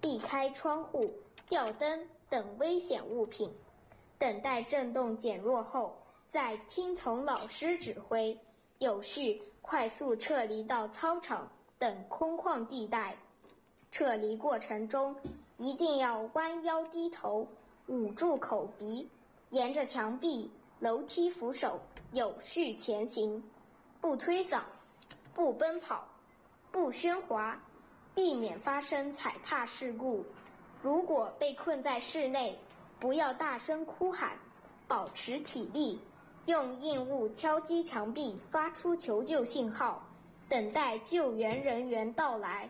避开窗户、吊灯等危险物品，等待震动减弱后，再听从老师指挥，有序快速撤离到操场等空旷地带。撤离过程中一定要弯腰低头，捂住口鼻，沿着墙壁、楼梯扶手有序前行，不推搡，不奔跑，不喧哗，避免发生踩踏事故。如果被困在室内，不要大声哭喊，保持体力，用硬物敲击墙壁发出求救信号，等待救援人员到来。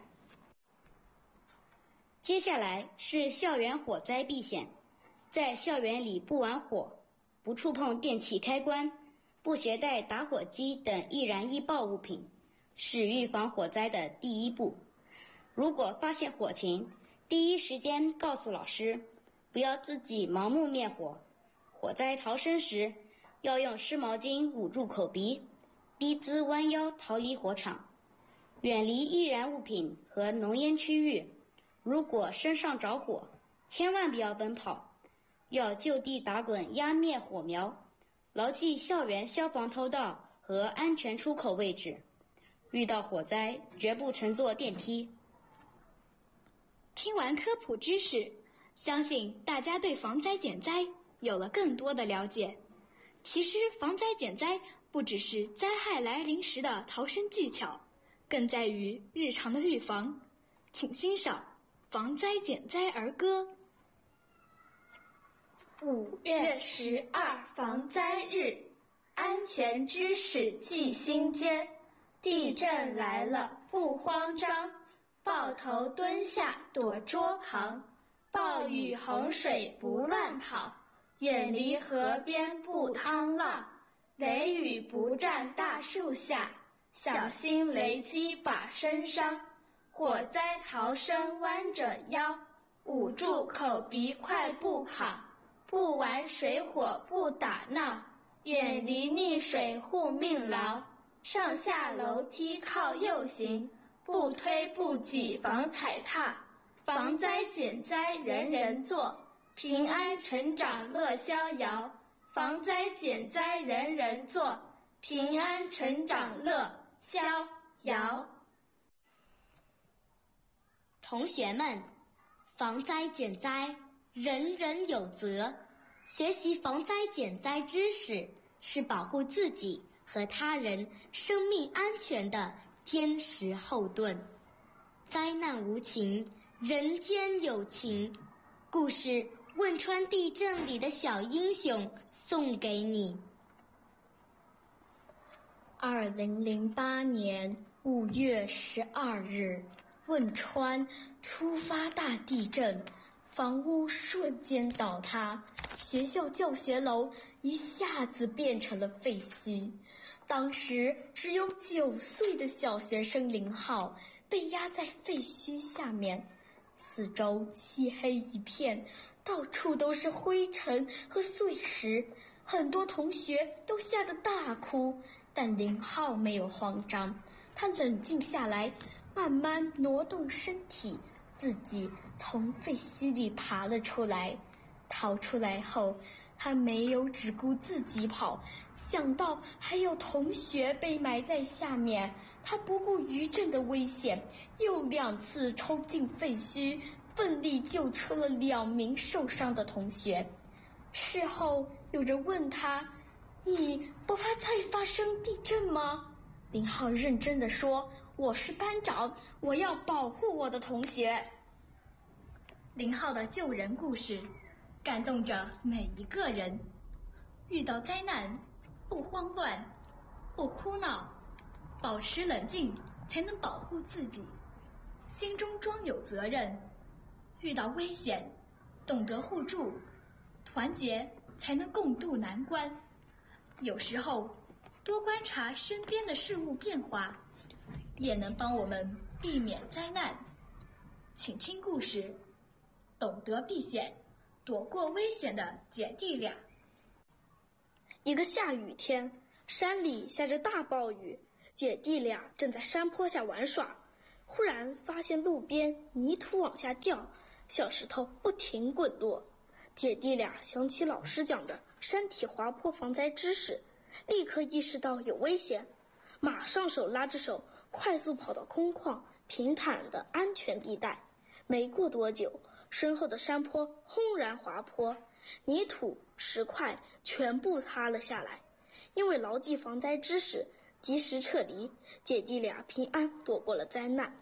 接下来是校园火灾避险。在校园里不玩火，不触碰电器开关，不携带打火机等易燃易爆物品，是预防火灾的第一步。如果发现火情，第一时间告诉老师，不要自己盲目灭火。火灾逃生时，要用湿毛巾捂住口鼻，低姿弯腰逃离火场，远离易燃物品和浓烟区域。如果身上着火，千万不要奔跑，要就地打滚压灭火苗，牢记校园消防通道和安全出口位置。遇到火灾，绝不乘坐电梯。 听完科普知识，相信大家对防灾减灾有了更多的了解。其实防灾减灾不只是灾害来临时的逃生技巧，更在于日常的预防。请欣赏防灾减灾儿歌。 5月12防灾日，安全知识记心间。地震来了不慌张，抱头蹲下躲桌旁，暴雨洪水不乱跑，远离河边不趟浪，雷雨不站大树下，小心雷击把身伤。火灾逃生弯着腰，捂住口鼻快步跑，不玩水火不打闹，远离溺水护命牢。上下楼梯靠右行，不推不挤防踩踏。防灾减灾人人做，平安成长乐逍遥。防灾减灾人人做，平安成长乐逍遥。 同学们，防灾减灾人人有责，学习防灾减灾知识是保护自己和他人生命安全的坚实后盾。灾难无情，人间有情。故事《汶川地震》里的小英雄送给你。 2008年5月12日，汶川突发大地震，房屋瞬间倒塌，学校教学楼一下子变成了废墟。当时只有9岁的小学生林浩被压在废墟下面，四周漆黑一片，到处都是灰尘和碎石，很多同学都吓得大哭，但林浩没有慌张，他冷静下来，慢慢挪动身体，自己从废墟里爬了出来。逃出来后，他没有只顾自己跑，想到还有同学被埋在下面，他不顾余震的危险，又2次冲进废墟，奋力救出了2名受伤的同学。事后有人问他，你不怕再发生地震吗？林浩认真地说，我是班长，我要保护我的同学。 林浩的救人故事感动着每一个人。遇到灾难，不慌乱，不哭闹，保持冷静，才能保护自己，心中装有责任。遇到危险，懂得互助，团结才能共度难关。有时候，多观察身边的事物变化，也能帮我们避免灾难。请听故事，懂得避险，躲过危险的姐弟俩。 一个下雨天，山里下着大暴雨，姐弟俩正在山坡下玩耍，忽然发现路边泥土往下掉， 小石头不停滚落。姐弟俩想起老师讲的山体滑坡防灾知识，立刻意识到有危险，马上手拉着手快速跑到空旷平坦的安全地带。没过多久，身后的山坡轰然滑坡，泥土石块全部塌了下来。因为牢记防灾知识，及时撤离，姐弟俩平安躲过了灾难。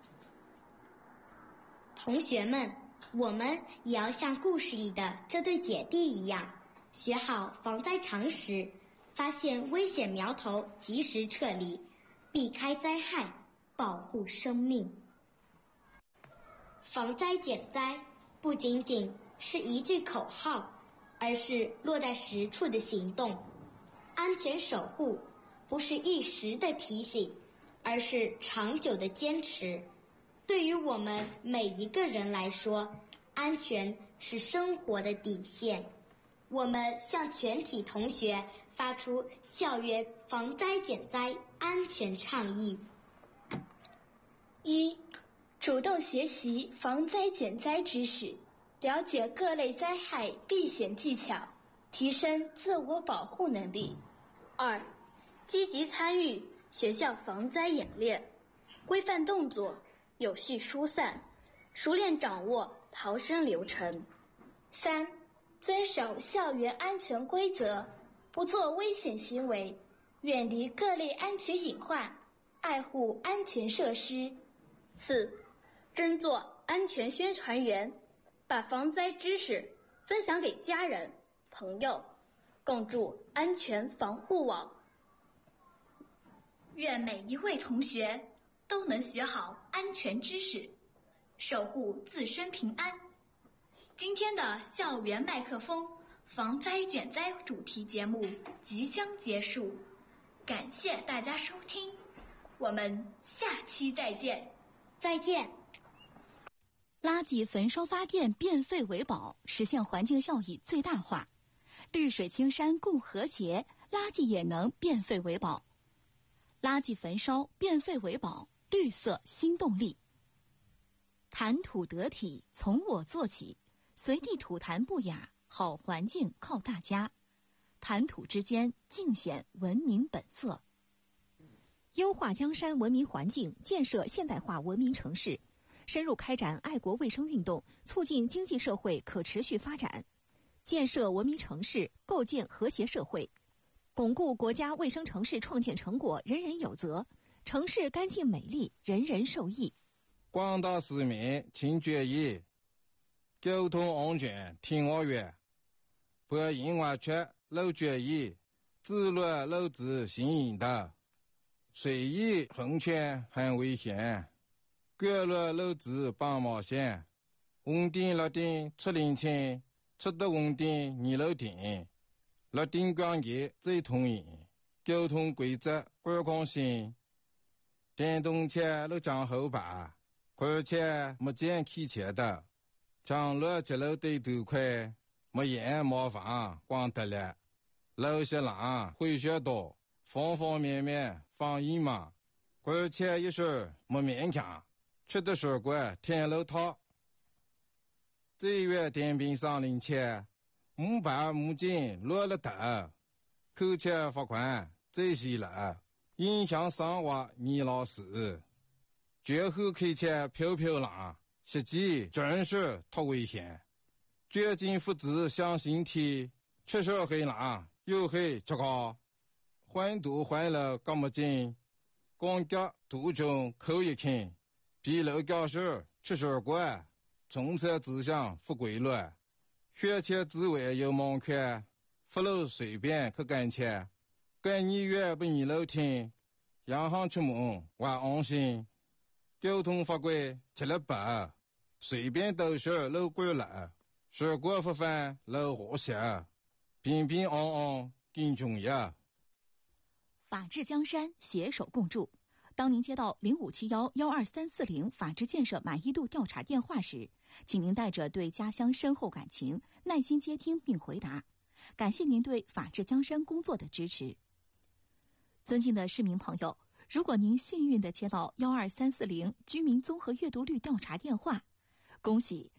同学们，我们也要像故事里的这对姐弟一样，学好防灾常识，发现危险苗头及时撤离，避开灾害，保护生命。防灾减灾不仅仅是一句口号，而是落在实处的行动。安全守护不是一时的提醒，而是长久的坚持。对于我们每一个人来说，安全是生活的底线。我们向全体同学发出校园防灾减灾安全倡议。 1. 主动学习防灾减灾知识，了解各类灾害避险技巧，提升自我保护能力。 2. 积极参与学校防灾演练，规范动作，有序疏散，熟练掌握逃生流程。 3. 遵守校园安全规则，不做危险行为，远离各类安全隐患，爱护安全设施。 4. 争做安全宣传员，把防灾知识分享给家人、朋友，共筑安全防护网。 愿每一位同学都能学好安全知识，守护自身平安。今天的校园麦克风防灾减灾主题节目即将结束，感谢大家收听，我们下期再见。 再见。 垃圾焚烧发电，变废为宝，实现环境效益最大化。绿水青山共和谐，垃圾也能变废为宝。垃圾焚烧，变废为宝，绿色新动力。谈吐得体，从我做起，随地吐痰不雅，好环境靠大家。谈吐之间，尽显文明本色。优化江山文明环境，建设现代化文明城市，深入开展爱国卫生运动，促进经济社会可持续发展，建设文明城市，构建和谐社会，巩固国家卫生城市创建成果人人有责，城市干净美丽，人人受益。 广大市民请注意，交通安全听我话，不因为缺漏注意，自乱漏子行引导，随意横穿很危险，过路漏子帮冒险，红灯绿灯出领情，出得红灯你漏停，绿灯光节最通行，交通规则管控性，电动车都讲后排，而且没见开车的，将路接路对头快，没烟没房光得了，路些浪会学多，方方面面防疫嘛，而且一时没勉强，吃的水果天路套。这月电瓶上领钱，木板木筋落了头，扣钱罚款这些了，影响生活你老师。绝后开车飘飘浪，实际真是太危险。绝境父子向心体，确实很浪，又很糟糕。环堵环了这么近，光脚途中扣一看，比路教室吃水果，从车指向不规律，学前之外有盲圈，不路随便去赶车，赶你远不你路听，洋行出门还安心。交通法规吃了白，随便都是路过了，水果不犯路和谐，平平安安更重要。 法治江山，携手共筑。当您接到0571-12340法治建设满意度调查电话时，请您带着对家乡深厚感情，耐心接听并回答。感谢您对法治江山工作的支持。尊敬的市民朋友，如果您幸运地接到12340居民综合阅读率调查电话，恭喜